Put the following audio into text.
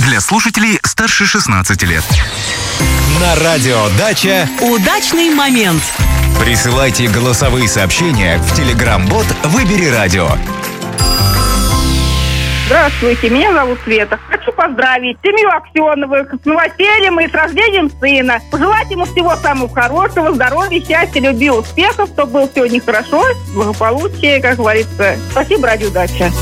Для слушателей старше 16 лет. На радио «Дача» удачный момент. Присылайте голосовые сообщения в Telegram-бот «Выбери радио». Здравствуйте, меня зовут Света. Хочу поздравить семью Аксеновых с новосельем и с рождением сына. Пожелать ему всего самого хорошего, здоровья, счастья, любви, успехов, чтобы было все у них хорошо, благополучие, как говорится. Спасибо, радио «Дача».